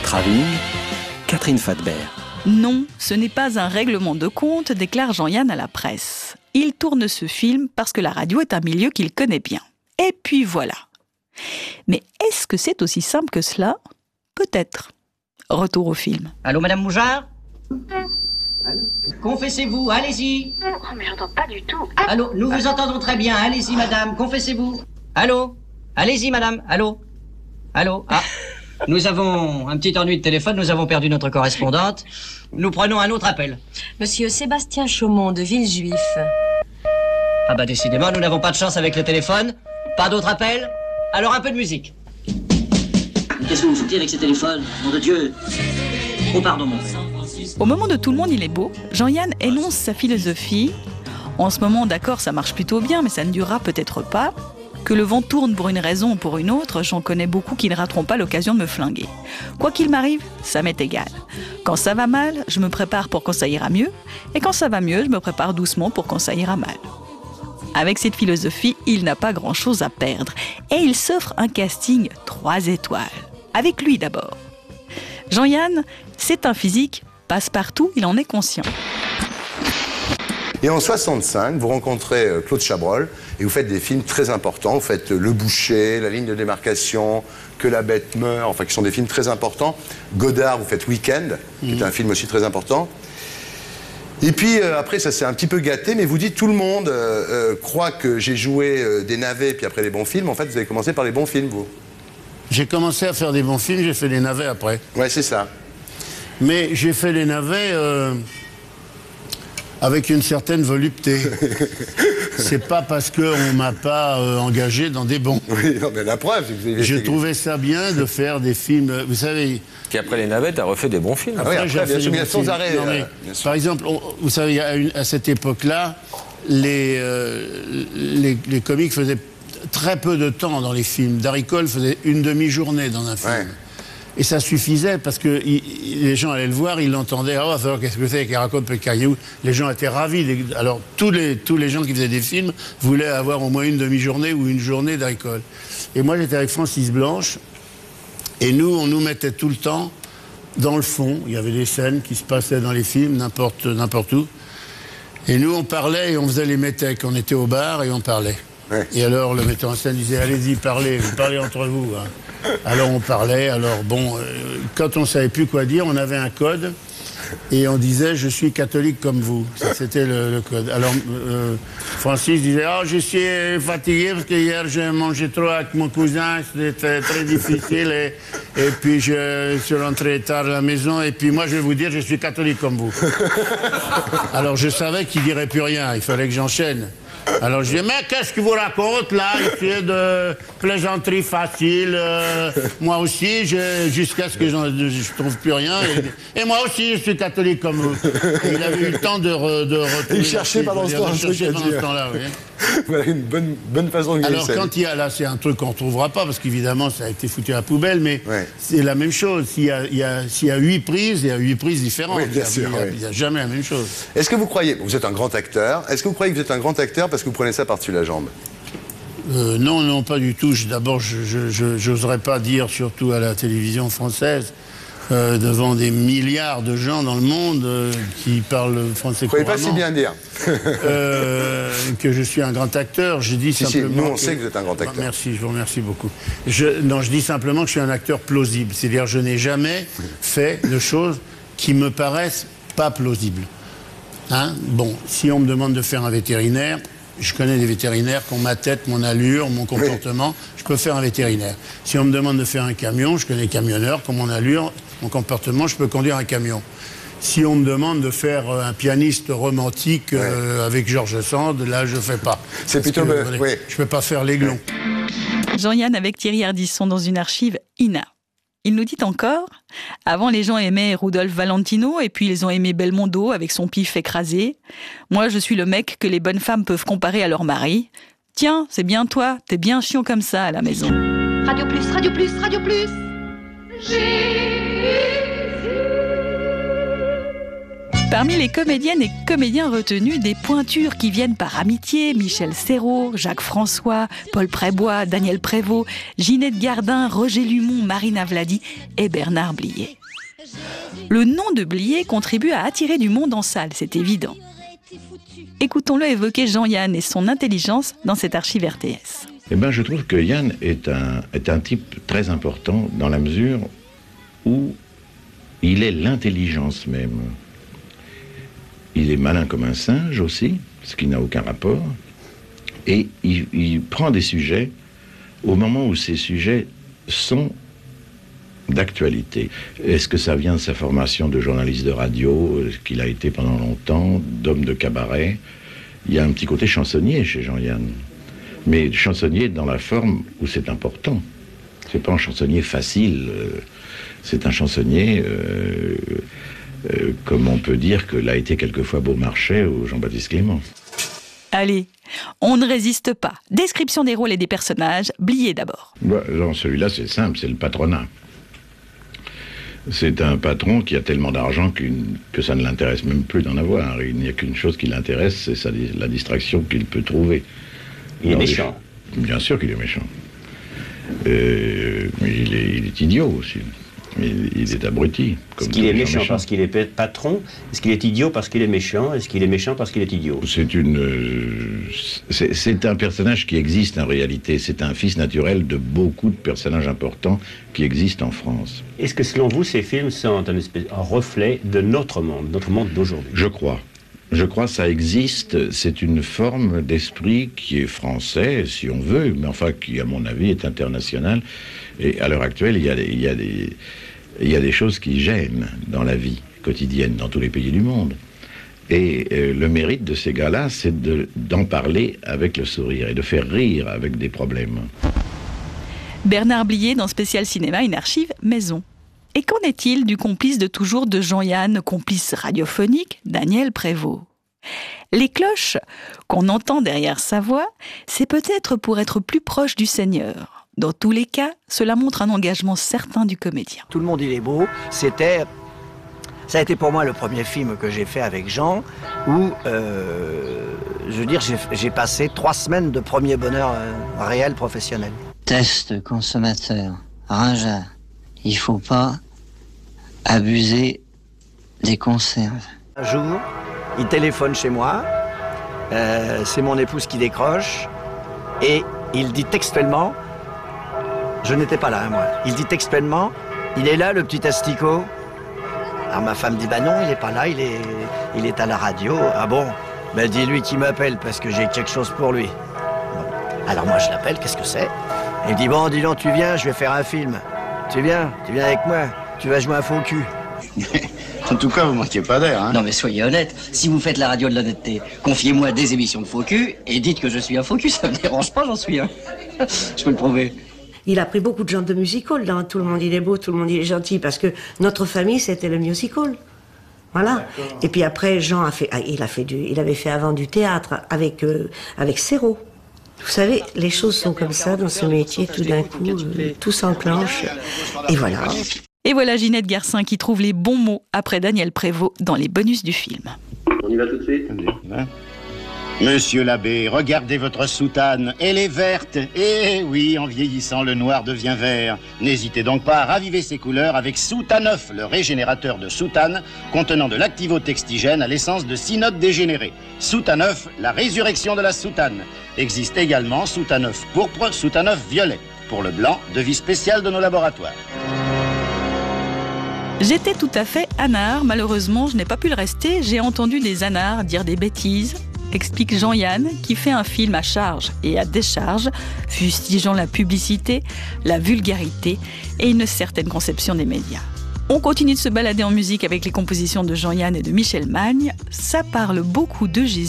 Traving, Catherine Fadbert. Non, ce n'est pas un règlement de compte, déclare Jean-Yann à la presse. Il tourne ce film parce que la radio est un milieu qu'il connaît bien. Et puis voilà. Mais est-ce que c'est aussi simple que cela ? Peut-être. Retour au film. Allô, Madame Moujard ? Confessez-vous, allez-y. Oh, mais j'entends pas du tout. Allô, nous vous entendons très bien, allez-y, madame, confessez-vous. Allô ? Allez-y, madame, allô ? Allô ? Ah, nous avons un petit ennui de téléphone, nous avons perdu notre correspondante. Nous prenons un autre appel. Monsieur Sébastien Chaumont de Villejuif. Ah bah décidément, nous n'avons pas de chance avec le téléphone. Pas d'autre appel ? Alors un peu de musique. Qu'est-ce que vous foutez avec ces téléphones ? Nom de Dieu. Oh pardon, mon père. Au moment de Tout le monde, il est beau, Jean-Yann énonce sa philosophie. En ce moment, d'accord, ça marche plutôt bien, mais ça ne durera peut-être pas. Que le vent tourne pour une raison ou pour une autre, j'en connais beaucoup qui ne rateront pas l'occasion de me flinguer. Quoi qu'il m'arrive, ça m'est égal. Quand ça va mal, je me prépare pour quand ça ira mieux. Et quand ça va mieux, je me prépare doucement pour quand ça ira mal. Avec cette philosophie, il n'a pas grand-chose à perdre. Et il s'offre un casting 3 étoiles. Avec lui d'abord. Jean-Yann, c'est un physique passe-partout, il en est conscient. Et en 65, vous rencontrez Claude Chabrol et vous faites des films très importants. Vous faites Le Boucher, La ligne de démarcation, Que la bête meurt, enfin qui sont des films très importants. Godard, vous faites Week-end, qui est un film aussi très important. Et puis après, ça s'est un petit peu gâté, mais vous dites tout le monde croit que j'ai joué des navets puis après des bons films. En fait, vous avez commencé par les bons films, vous. J'ai commencé à faire des bons films, j'ai fait des navets après. Ouais, c'est ça. Mais j'ai fait les navets avec une certaine volupté. C'est pas parce qu'on m'a pas engagé dans des bons. Oui, non, mais la preuve, c'est que vous avez... Je trouvais ça bien de faire des films, vous savez... Qui après les navets, t'as refait des bons films. Après, j'ai fait des bons sans films. arrêt. Non, mais, par exemple, vous savez, à cette époque-là, les comiques faisaient très peu de temps dans les films. Darry Cole faisait une demi-journée dans un film. Ouais. Et ça suffisait parce que les gens allaient le voir, ils l'entendaient. Ah, oh, qu'est-ce que c'est qu'il raconte Pécaillou ? Les gens étaient ravis. Alors, tous les gens qui faisaient des films voulaient avoir au moins une demi-journée ou une journée Darry Cole. Et moi, j'étais avec Francis Blanche. Et nous, on nous mettait tout le temps dans le fond. Il y avait des scènes qui se passaient dans les films, n'importe où. Et nous, on parlait et on faisait les métèques. On était au bar et on parlait. Ouais. Et alors, le metteur en scène disait, allez-y, parlez entre vous. Hein. Alors, on parlait. Alors, bon, quand on ne savait plus quoi dire, on avait un code. Et on disait, je suis catholique comme vous. Ça, c'était le code. Alors, Francis disait, oh, je suis fatigué parce qu'hier, j'ai mangé trop avec mon cousin. C'était très difficile. Et puis, je suis rentré tard à la maison. Et puis, moi, je vais vous dire, je suis catholique comme vous. Alors, je savais qu'il ne dirait plus rien. Il fallait que j'enchaîne. Alors je dis, mais qu'est-ce qu'il vous raconte là, ici de plaisanterie facile, moi aussi, jusqu'à ce que je ne trouve plus rien. Et moi aussi, je suis catholique comme vous. Et il avait eu le temps de retrouver. Il cherchait pendant ce temps-là, oui. Voilà une bonne façon de gagner. Alors quand il y a là, c'est un truc qu'on ne retrouvera pas, parce qu'évidemment, ça a été foutu à la poubelle, mais ouais. C'est la même chose. S'il y a 8 prises, il y a 8 prises différentes. Oui, bien sûr, il n'y a jamais la même chose. Est-ce que vous croyez, vous êtes un grand acteur, est-ce que vous croyez que vous êtes un grand acteur parce que vous prenez ça par-dessus la jambe ? Non, pas du tout. D'abord, je n'oserais pas dire, surtout à la télévision française, devant des milliards de gens dans le monde qui parlent français couramment. Vous ne pouvez pas si bien dire. Que je suis un grand acteur. Je dis simplement. Nous, on sait que vous êtes un grand acteur. Merci, je vous remercie beaucoup. Je dis simplement que je suis un acteur plausible. C'est-à-dire, je n'ai jamais fait de choses qui me paraissent pas plausibles. Hein ? Bon, si on me demande de faire un vétérinaire, je connais des vétérinaires qui ont ma tête, mon allure, mon comportement. Je peux faire un vétérinaire. Si on me demande de faire un camion, je connais des camionneurs qui ont mon allure, mon comportement, je peux conduire un camion. Si on me demande de faire un pianiste romantique avec Georges Sand, là, je ne fais pas. C'est plutôt... Je ne peux pas faire l'aiglon. Jean-Yann avec Thierry Ardisson dans une archive INA. Il nous dit encore, avant les gens aimaient Rudolph Valentino et puis ils ont aimé Belmondo avec son pif écrasé. Moi je suis le mec que les bonnes femmes peuvent comparer à leur mari. Tiens, c'est bien toi, t'es bien chiant comme ça à la maison. Radio Plus, Radio Plus, Radio Plus. Parmi les comédiennes et comédiens retenus, des pointures qui viennent par amitié, Michel Serrault, Jacques François, Paul Prébois, Daniel Prévost, Ginette Gardin, Roger Lumon, Marina Vladi et Bernard Blier. Le nom de Blier contribue à attirer du monde en salle, c'est évident. Écoutons-le évoquer Jean-Yann et son intelligence dans cette archive RTS. Je trouve que Yann est un type très important dans la mesure où il est l'intelligence même. Il est malin comme un singe aussi, ce qui n'a aucun rapport. Et il prend des sujets au moment où ces sujets sont d'actualité. Est-ce que ça vient de sa formation de journaliste de radio, qu'il a été pendant longtemps, d'homme de cabaret? Il y a un petit côté chansonnier chez Jean-Yann. Mais chansonnier dans la forme où c'est important. C'est pas un chansonnier facile, c'est un chansonnier... comme on peut dire que l'a été quelquefois Beaumarchais ou Jean-Baptiste Clément. Allez, on ne résiste pas. Description des rôles et des personnages, Blier d'abord. Non, celui-là, c'est simple, c'est le patronat. C'est un patron qui a tellement d'argent que ça ne l'intéresse même plus d'en avoir. Il n'y a qu'une chose qui l'intéresse, c'est la distraction qu'il peut trouver. Il est méchant. Bien sûr qu'il est méchant. Mais il est idiot aussi. Il est abruti. Est-ce qu'il est méchant parce qu'il est patron? Est-ce qu'il est idiot parce qu'il est méchant? Est-ce qu'il est méchant parce qu'il est idiot? C'est un personnage qui existe en réalité. C'est un fils naturel de beaucoup de personnages importants qui existent en France. Est-ce que selon vous, ces films sont un reflet de notre monde d'aujourd'hui? Je crois, ça existe. C'est une forme d'esprit qui est français, si on veut, mais enfin qui, à mon avis, est international. Et à l'heure actuelle, il y a des choses qui gênent dans la vie quotidienne, dans tous les pays du monde. Et le mérite de ces gars-là, c'est d'en parler avec le sourire et de faire rire avec des problèmes. Bernard Blier dans Spécial Cinéma, une archive maison. Et qu'en est-il du complice de toujours de Jean-Yann, complice radiophonique, Daniel Prévost? Les cloches qu'on entend derrière sa voix, c'est peut-être pour être plus proche du Seigneur. Dans tous les cas, cela montre un engagement certain du comédien. Tout le monde il est beau, ça a été pour moi le premier film que j'ai fait avec Jean, où, j'ai passé 3 semaines de premier bonheur réel professionnel. Test consommateur, Ringard, il faut pas abuser des conserves. Un jour, il téléphone chez moi, c'est mon épouse qui décroche, et il dit textuellement, je n'étais pas là, moi, il dit textuellement, il est là le petit asticot. Alors ma femme dit, bah non, il est pas là, il est à la radio. Ah bon? Ben dis-lui qu'il m'appelle parce que j'ai quelque chose pour lui. Bon. Alors moi je l'appelle, qu'est-ce que c'est? Il me dit, bon, dis donc, tu viens, je vais faire un film. Tu viens avec moi, tu vas jouer un faux cul. En tout cas, vous manquez pas d'air, hein? Non mais soyez honnête, si vous faites la radio de l'honnêteté, confiez-moi des émissions de faux cul et dites que je suis un faux cul, ça me dérange pas, j'en suis un. Je peux le prouver. Il a pris beaucoup de gens de musical dans Tout le monde il est beau, tout le monde il est gentil, parce que notre famille c'était le musical. Voilà. Et puis après, Jean il avait fait avant du théâtre avec Serrault. Vous savez, les choses sont comme ça dans ce métier, tout d'un coup, tout s'enclenche. Et voilà. Et voilà Ginette Garcin qui trouve les bons mots après Daniel Prévost dans les bonus du film. On y va tout de suite? Monsieur l'abbé, regardez votre soutane, elle est verte. Eh oui, en vieillissant, le noir devient vert. N'hésitez donc pas à raviver ses couleurs avec Soutaneuf, le régénérateur de soutane, contenant de l'activotextigène à l'essence de cynote dégénéré. Soutaneuf, la résurrection de la soutane. Existe également Soutaneuf pourpre, Soutaneuf violet. Pour le blanc, devis spécial de nos laboratoires. J'étais tout à fait anard, malheureusement je n'ai pas pu le rester, j'ai entendu des anards dire des bêtises, explique Jean-Yann qui fait un film à charge et à décharge, fustigeant la publicité, la vulgarité et une certaine conception des médias. On continue de se balader en musique avec les compositions de Jean-Yann et de Michel Magne, ça parle beaucoup de Jésus.